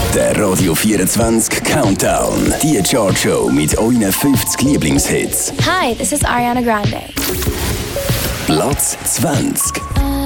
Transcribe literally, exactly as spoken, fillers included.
Der Radio vierundzwanzig Countdown. Die Chartshow mit euren fünfzig Lieblingshits. Hi, this is Ariana Grande. Platz zwanzig.